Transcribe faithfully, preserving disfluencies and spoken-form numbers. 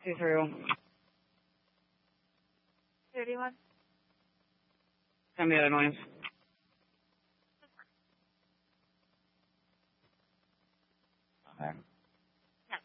two three one. thirty-one. Send me other names. Okay.